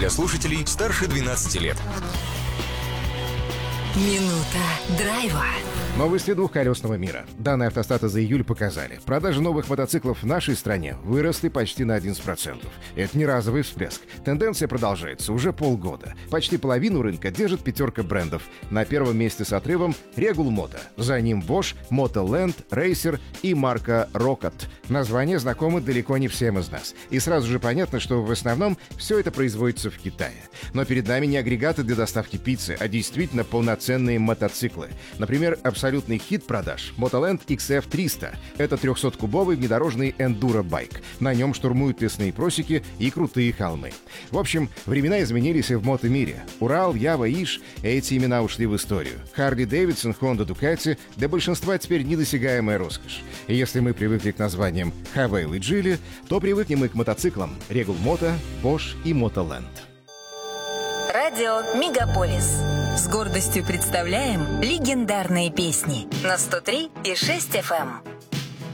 для слушателей старше 12 лет. Минута драйва. Новости двухколесного мира. Данные автостата за июль показали. Продажи новых мотоциклов в нашей стране выросли почти на 11%. Это не разовый всплеск. Тенденция продолжается уже полгода. Почти половину рынка держит пятерка брендов. На первом месте с отрывом Regal Moto. За ним Bosch, Motoland, Racer и марка Rocket. Названия знакомы далеко не всем из нас. И сразу же понятно, что в основном все это производится в Китае. Но перед нами не агрегаты для доставки пиццы, а действительно полноценные мотоциклы. Например, абсолютный хит продаж Motoland XF300. Это 300-кубовый внедорожный эндуро-байк. На нем штурмуют лесные просеки и крутые холмы. В общем, времена изменились и в мотомире. Урал, Ява, Иш — эти имена ушли в историю. Харли Дэвидсон, Honda, Ducati — для большинства теперь недосягаемая роскошь. И если мы привыкли к названиям Havail и Geely, то привыкнем и к мотоциклам Regal Moto, Bosch и Motoland. Радио Мегаполис. С гордостью представляем легендарные песни на 103,6 FM.